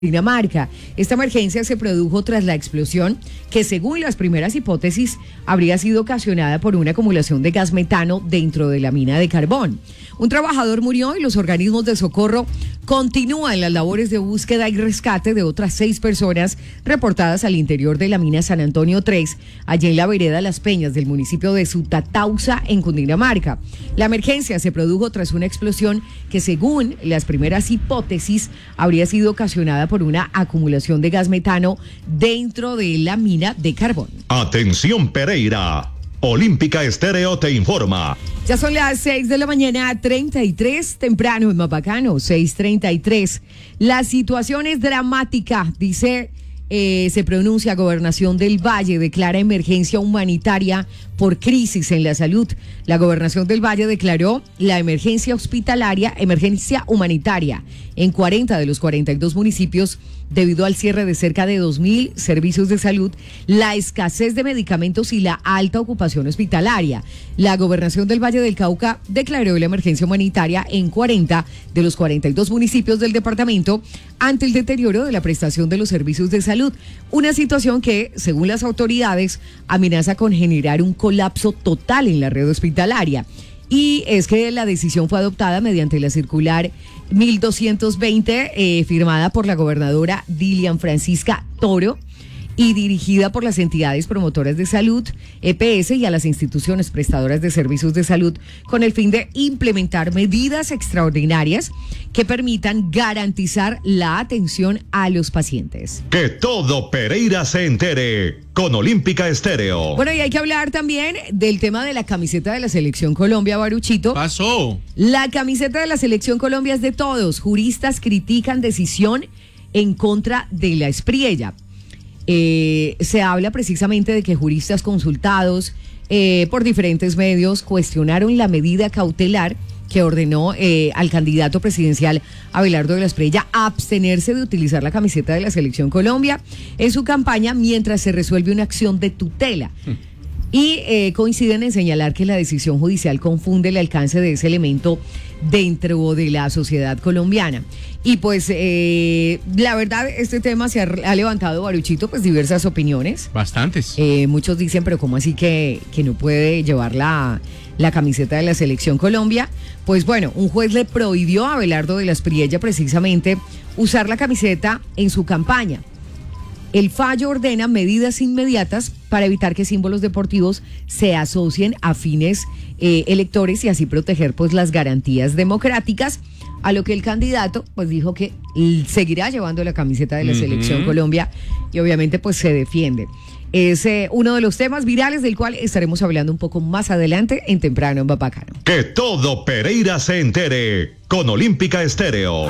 Dinamarca. Esta emergencia se produjo tras la explosión que, según las primeras hipótesis, habría sido ocasionada por una acumulación de gas metano dentro de la mina de carbón. Un trabajador murió y los organismos de socorro continúan las labores de búsqueda y rescate de otras 6 personas reportadas al interior de la mina San Antonio 3, allí en la vereda Las Peñas del municipio de Sutatausa, en Cundinamarca. La emergencia se produjo tras una explosión que, según las primeras hipótesis, habría sido ocasionada por una acumulación de gas metano dentro de la mina de carbón. Atención, Pereira. Olímpica Estéreo te informa. Ya son las 6 de la mañana, 33, temprano en Mapacano, 6:33. La situación es dramática, se pronuncia Gobernación del Valle, declara emergencia humanitaria por crisis en la salud. La Gobernación del Valle declaró la emergencia humanitaria en 40 de los 42 municipios debido al cierre de cerca de 2.000 servicios de salud, la escasez de medicamentos y la alta ocupación hospitalaria. La Gobernación del Valle del Cauca declaró la emergencia humanitaria en 40 de los 42 municipios del departamento ante el deterioro de la prestación de los servicios de salud. Una situación que, según las autoridades, amenaza con generar un colapso total en la red hospitalaria. Y es que la decisión fue adoptada mediante la circular 1220, firmada por la gobernadora Dilian Francisca Toro y dirigida por las entidades promotoras de salud, EPS, y a las instituciones prestadoras de servicios de salud, con el fin de implementar medidas extraordinarias que permitan garantizar la atención a los pacientes. Que todo Pereira se entere con Olímpica Estéreo. Bueno, y hay que hablar también del tema de la camiseta de la Selección Colombia, Baruchito. Pasó. La camiseta de la Selección Colombia es de todos. Juristas critican decisión en contra de la Espriella. Se habla precisamente de que juristas consultados por diferentes medios cuestionaron la medida cautelar que ordenó al candidato presidencial Abelardo de la Espriella abstenerse de utilizar la camiseta de la Selección Colombia en su campaña mientras se resuelve una acción de tutela. Y coinciden en señalar que la decisión judicial confunde el alcance de ese elemento dentro de la sociedad colombiana. Y pues la verdad, este tema se ha levantado, Baruchito, pues diversas opiniones. Bastantes. Muchos dicen, pero ¿cómo así que no puede llevar la camiseta de la Selección Colombia? Pues bueno, un juez le prohibió a Abelardo de la Espriella precisamente usar la camiseta en su campaña. El fallo ordena medidas inmediatas para evitar que símbolos deportivos se asocien a fines electores y así proteger pues las garantías democráticas, a lo que el candidato pues dijo que seguirá llevando la camiseta de la Selección Colombia y obviamente pues se defiende. Es uno de los temas virales del cual estaremos hablando un poco más adelante en Temprano en Mapacano. Que todo Pereira se entere con Olímpica Estéreo.